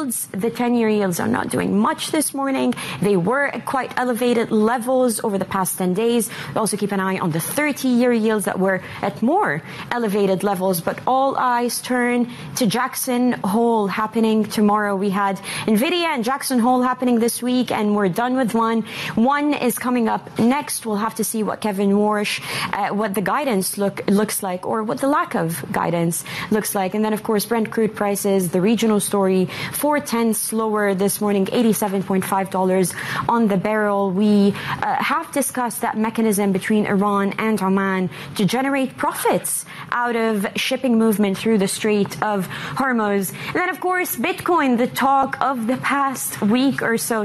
yields, the 10-year yields are not doing much this morning. They were at quite elevated levels over the past 10 days. Also keep an eye on the 30-year yields that were at more elevated levels. But all eyes turn to Jackson Hole happening tomorrow. We had NVIDIA and Jackson Hole happening this week, and we're done with one. One is coming up next. We'll have to see what Kevin Warsh, what the guidance looks like, or what the lack of guidance looks like. And then, of course, Brent crude prices, the regional story, 4/10 lower this morning, $87.5 on the barrel. We have discussed that mechanism between Iran and Oman to generate profits out of shipping movement through the Strait of Hormuz. And then, of course, Bitcoin, the talk of the past week or so,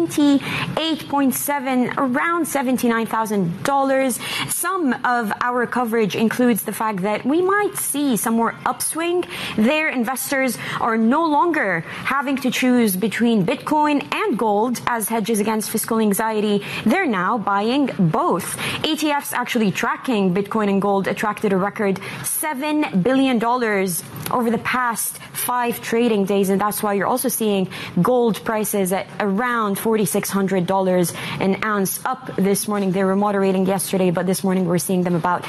78.7, around $79,000. Some of our coverage includes the fact that we might see some more upswing there. Investors are no longer having to choose between Bitcoin and gold as hedges against fiscal anxiety. They're now buying both. ETFs actually tracking Bitcoin and gold attracted a record $7 billion over the past 5 trading days, and that's why you're also seeing gold prices at around $4,600 an ounce up this morning. They were moderating yesterday, but this morning we're seeing them about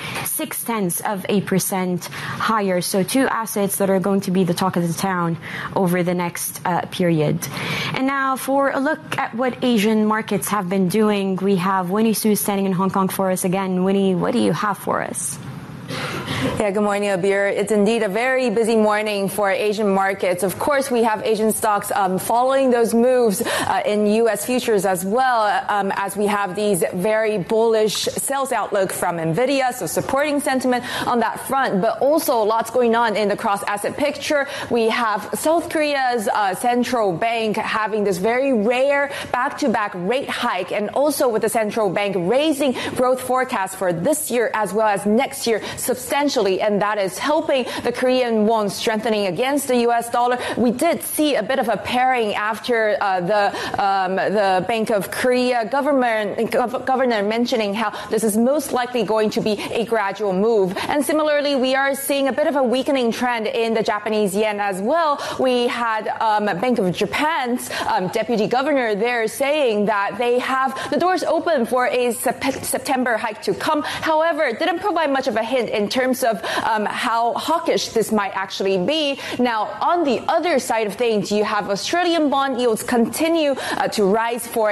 0.6% higher. So 2 assets that are going to be the talk of the town over the next period. And now for a look at what Asian markets have been doing, we have Winnie Su standing in Hong Kong for us again. Winnie, what do you have for us? Yeah, good morning, Abir. It's indeed a very busy morning for Asian markets. Of course, we have Asian stocks following those moves in U.S. futures as well, as we have these very bullish sales outlook from NVIDIA, so supporting sentiment on that front. But also lots going on in the cross-asset picture. We have South Korea's central bank having this very rare back-to-back rate hike, and also with the central bank raising growth forecast for this year as well as next year substantially, and that is helping the Korean won strengthening against the U.S. dollar. We did see a bit of a pairing after the Bank of Korea governor mentioning how this is most likely going to be a gradual move. And similarly, we are seeing a bit of a weakening trend in the Japanese yen as well. We had Bank of Japan's deputy governor there saying that they have the doors open for a September hike to come. However, it didn't provide much of a hint in terms of how hawkish this might actually be. Now, on the other side of things, you have Australian bond yields continue to rise for